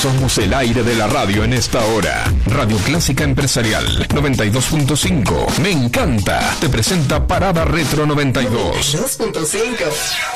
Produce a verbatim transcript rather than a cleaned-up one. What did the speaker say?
Somos el aire de la radio en esta hora. Radio Clásica Empresarial noventa y dos punto cinco. Me encanta. Te presenta Parada Retro noventa y dos. noventa y dos punto cinco.